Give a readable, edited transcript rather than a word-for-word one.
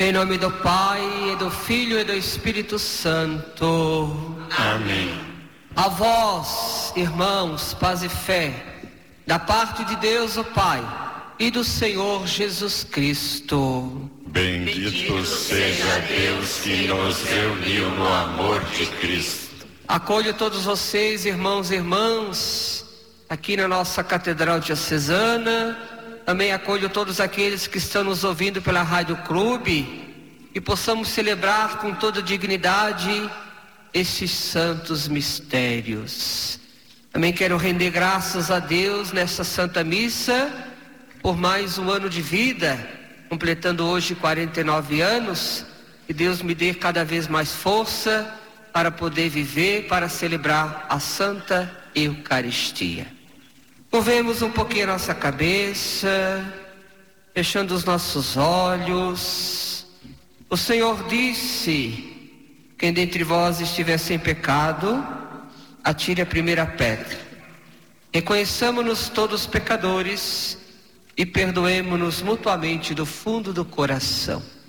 Em nome do Pai, e do Filho e do Espírito Santo. Amém. A vós, irmãos, paz e fé, da parte de Deus o Pai e do Senhor Jesus Cristo. Bendito seja Deus que nos reuniu no amor de Cristo. Acolho todos vocês, irmãos e irmãs, aqui na nossa Catedral Diocesana. Também acolho todos aqueles que estão nos ouvindo pela Rádio Clube, e possamos celebrar com toda dignidade estes santos mistérios. Também quero render graças a Deus nesta Santa Missa por mais um ano de vida, completando hoje 49 anos, que Deus me dê cada vez mais força para poder viver, para celebrar a Santa Eucaristia. Curvemos um pouquinho a nossa cabeça, fechando os nossos olhos. O Senhor disse: quem dentre vós estiver sem pecado, atire a primeira pedra. Reconheçamo-nos todos pecadores e perdoemo-nos mutuamente do fundo do coração.